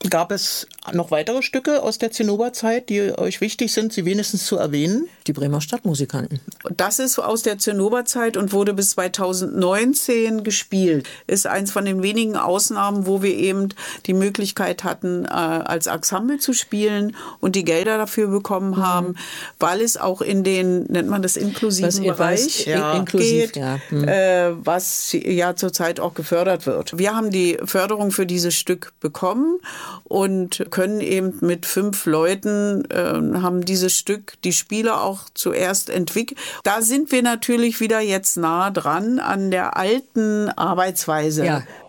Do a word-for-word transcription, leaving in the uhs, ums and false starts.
Gab es noch weitere Stücke aus der Zinnoberzeit, die euch wichtig sind, sie wenigstens zu erwähnen? Die Bremer Stadtmusikanten. Das ist aus der Zinnoberzeit und wurde bis zweitausendneunzehn gespielt. Ist eins von den wenigen Ausnahmen, wo wir eben die Möglichkeit hatten, äh, als Ensemble zu spielen und die Gelder dafür bekommen haben, mhm. weil es auch in den, nennt man das, inklusiven was Bereich ja, inklusiv, geht, ja. mhm. äh, was ja zurzeit auch gefördert wird. Wir haben die Förderung für dieses Stück bekommen und können eben mit fünf Leuten, äh, haben dieses Stück, die Spieler auch zuerst entwickelt. Da sind wir natürlich wieder jetzt nah dran an der alten Arbeitsweise. Ja,